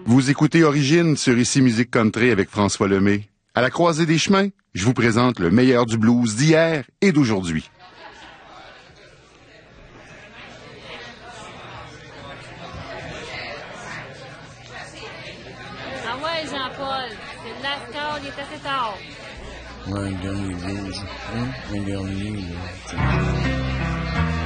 Vous écoutez Origine sur Ici Musique Country avec François Lemay. À la croisée des chemins, je vous présente le meilleur du blues d'hier et d'aujourd'hui. Ah ouais, Jean-Paul, c'est le last call, il est assez tard. Ouais, le dernier blues. Un dernier, là.